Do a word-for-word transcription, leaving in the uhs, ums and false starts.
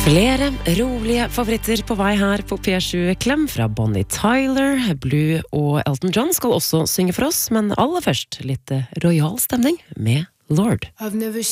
Flere rolige favoritter på vei her på P sju. Klem fra Bonnie Tyler, Blue og Elton John skal også synge for oss, men aller først litt royal stemning med Lord.